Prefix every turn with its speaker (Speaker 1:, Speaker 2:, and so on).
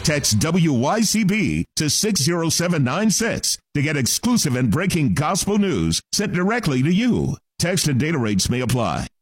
Speaker 1: Text WYCB to 60796 to get exclusive and breaking gospel news sent directly to you. Text and data rates may apply.